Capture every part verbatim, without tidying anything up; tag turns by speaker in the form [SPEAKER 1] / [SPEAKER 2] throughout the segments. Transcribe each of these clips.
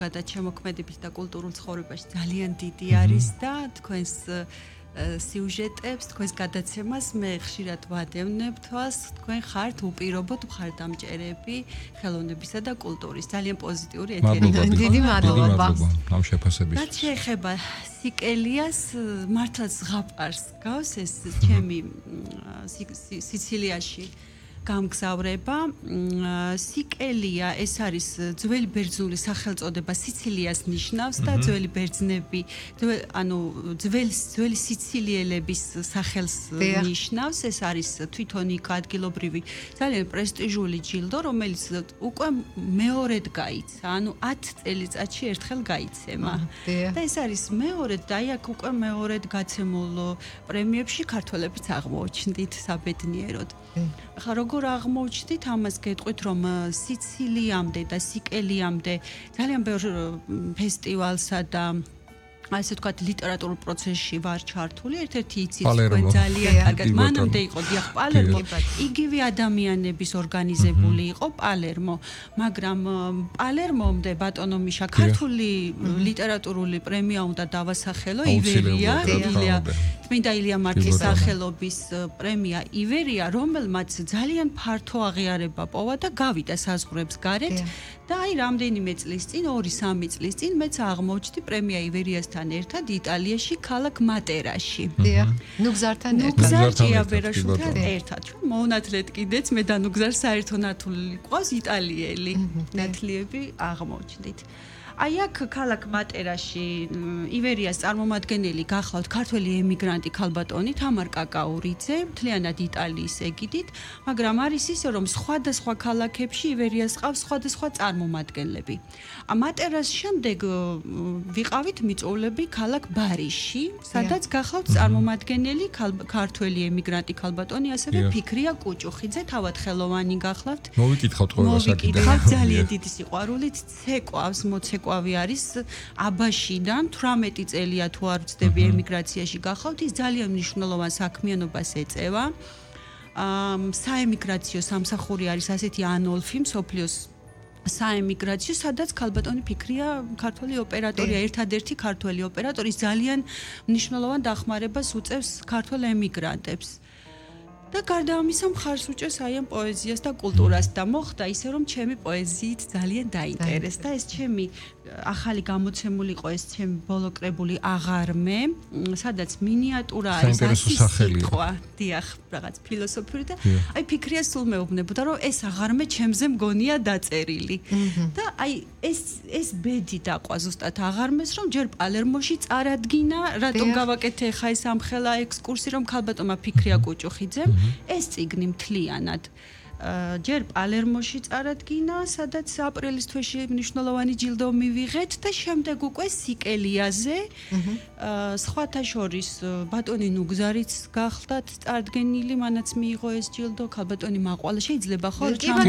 [SPEAKER 1] გადაჩემოქმედებით და კულტურულ ცხოვრებაში ძალიან დიდი არის და თქვენს სიუჟეტებს, თქვენს გადაცემას მე ხშირად ვადევნებ თვალს, თქვენ ხართ უპირობოდ მხარდამჭერები ხელოვნებისა და კულტურის. ძალიან პოზიტიური ეთერი.
[SPEAKER 2] დიდი მადლობა.
[SPEAKER 3] ამ შეფასებისთვის.
[SPEAKER 1] რაც შეეხება სიკელიას, მართლაც ზღაპარს გავს ეს ჩემი სიცილიაში გამგზავრება. სიკელია ეს არის ძველი ბერძნული სახელწოდება სიცილიას ნიშნავს და ძველი ბერძნები, ანუ ძველი ძველი სიცილიელების სახელს ნიშნავს. ეს არის თვითონ იქ ადგილობრივი ძალიან პრესტიჟული ჯილდო, რომელიც უკვე მეორედ გაიცა, ანუ ათ წელიწადში ერთხელ გაიცემა. და ეს არის მეორედ და აქ უკვე მეორედ გაცემულ პრემიებში ქართველებიც აღმოჩნდით საბედნიეროდ. ხა როგორ აღმოჩნდით ამას გეტყვით რომ სიცილიამდე და სიკელიამდე ძალიან ბევრ ფესტივალსა და ასე ვთქვათ ლიტერატურულ პროცესში ვარ ჩართული. ერთ-ერთი იცით თქვენ ძალიან კარგად მანამდე იყო დიახ პალერმო იგივე ადამიანების ორგანიზებული იყო პალერმო, მაგრამ პალერმომდე ბატონო მიშა ქართული ლიტერატურული პრემია უნდა დავასახელო ივერია, ილია წმინდა ილია მარტის სახელობის პრემია ივერია, რომელმაც ძალიან ფართო აღიარება პოვა და გავიდა საზღვრებს გარეთ და აი რამდენიმე წლის წინ, ორი სამი წლის წინ მეც აღმოჩნდი პრემია ივერიასთან ერთად იტალიაში ქალაქ მატერაში.
[SPEAKER 2] დიახ. ნუგზართან ერთად.
[SPEAKER 1] ნუგზარ ჭიაბერაშვილთან ერთად. მოუნათლეთ კიდეც მე და ნუგზარ საერთო ნათლული ყავს იტალიელი ნათლიები აღმოჩნდით. აი აქ ქალაქ მატერაში ივერიას წარმომადგენელი გახლავთ ქართველი ემიგრანტი ქალბატონი თამარ კაკაურიძე, მთლიანად იტალიის ეგიდით, მაგრამ არის ისე რომ სხვადასხვა ქალაქებში ივერიას ყავს სხვადასხვა წარმომადგენლები. მატერას შემდეგ ვიყავით მიწოვლები ქალაქ ბარიში, სადაც გახლავთ წარმომადგენელი ქართველი ემიგრანტი ქალბატონი, ასევე ფიქრია კუჭუხიძე, თავად ხელოვანი გახლავთ.
[SPEAKER 3] მოვიკითხავთ ყველა საკითხი.
[SPEAKER 1] მოვიკითხავთ ძალიან დიდი სიყვარულით, ცეკვავს, მოცეკვავს არის აბაშიდან თვრამეტი წელია თუ არ ვცდები ემიგრაციაში გახავთ, ის ძალიან მნიშვნელოვან საქმიანობას ეწევა. საემიგრაციო სამსახური არის ასეთი ანოლფი მსოფლიოს საემიგრაციო, სადაც ქალბატონი ფიქრია ქართველი ოპერატორია, ერთადერთი ქართველი ოპერატორი, ძალიან მნიშვნელოვან დახმარებას უწევს ქართველ ემიგრანტებს. და გარდა ამისა მხარს უჭერს აი ამ პოეზიას და კულტურას და მოხდა ისე რომ ჩემი პოეზიით ძალიან დაინტერესდა. ეს ჩემი ახალი გამოცემული იყო ეს ჩემი ბოლოკრებული აღარმე, სადაც მინიატურა არის ასი სიტყვა, დიახ, რაღაც ფილოსოფიური და აი ფიქრია სულ მეუბნებოდა რომ ეს აღარმე ჩემზე მგონია დაწერილი. და აი ეს ეს ბედი დაყვა ზუსტად აღარმეს რომ ჯერ პალერმოში წარადგინა, რატომ გავაკეთე ხა ეს ამხელა ექსკურსი რომ ქალბატონმა ფიქრია კუჭუხიძე ეს წიგნი მთლიანად ჯერ პალერმოში წარადგინა, სადაც აპრილის თვეში მნიშვნელოვანი ჯილდო მივიღეთ და შემდეგ უკვე სიკელიაზე სხვათა შორის ბატონი ნუგზარიც გახლდათ წარდგენილი, მანაც მიიღო ეს ჯილდო, ქალბატონი მაყვალა შეიძლება ხო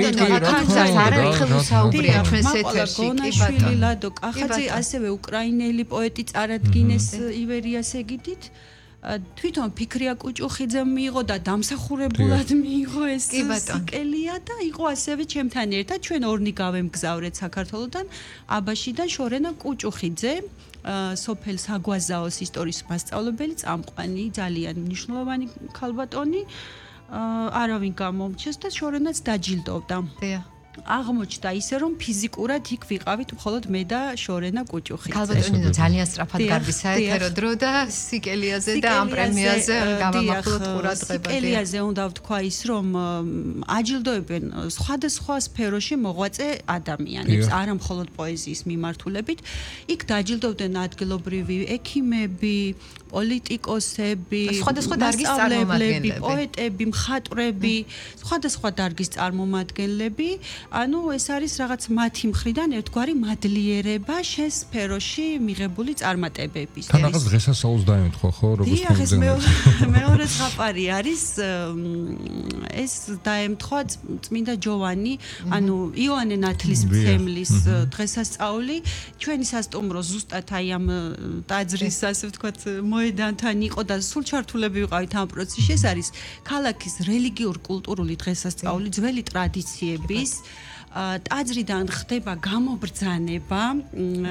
[SPEAKER 1] გონაშვილი, ლადო კახაძე, ასევე უკრაინელი პოეტი წარადგინეს ივერიას ეგიდით. თვითონ ფიქრია კუჭუხიძემ მიიღო და დამსახურებულად მიიღო ეს სიკელია და იყო ასევე ჩემთან ერთად ჩვენ ორნი გავემგზავრეთ საქართველოდან აბაშიდან შორენა კუჭუხიძე, სოფელ საგვაზაოს ისტორიის მასწავლებელი, წამყვანი, ძალიან მნიშვნელოვანი ქალბატონი, არავინ გამომჩეს და შორენაც დაჯილდოვდა. აღმოჩნდა ისე რომ ფიზიკურად იქ ვიყავით მხოლოდ მე და შორენა კუჭუხიძე.
[SPEAKER 2] ქალბატონი ძალიან სწრაფად გარბის საეთერო დრო და სიკელიაზე და ამ პრემიაზე გამამახვილოთ ყურადღება.
[SPEAKER 1] სიკელიაზე უნდა ვთქვა ის რომ აჯილდოებენ სხვადასხვა სფეროში მოღვაწე ადამიანებს, არა მხოლოდ პოეზიის მიმართულებით. იქ დაჯილდოვდნენ ადგილობრივი ექიმები, პოლიტიკოსები,
[SPEAKER 2] სხვადასხვა დარგის წარმომადგენლები,
[SPEAKER 1] პოეტები, მხატვრები, სხვადასხვა დარგის წარმომადგენლები. ანუ ეს არის რაღაც მათი მხრიდან ერთგვარი მადლიერება შენ სფეროში მიღებული წარმატებების.
[SPEAKER 3] თან რაღაც დღესასწაულს დაემთხვა ხო, როგორც
[SPEAKER 1] მოგზაურობ. მეორე ზღაპარი არის ეს დაემთხვა წმინდა ჯოვანი, ანუ იოანე ნათლისმცემლის დღესასწაული. ჩვენი სასტუმრო ზუსტად აი ამ ტაძრის ასე ვთქვათ მოედანთან იყო და სულ ჩართულები ვიყავით ამ პროცესში. ეს არის ქალაქის რელიგიურ-კულტურული დღესასწაული, ძველი ტრადიციების ტაძრიდან ხდება გამობრძანება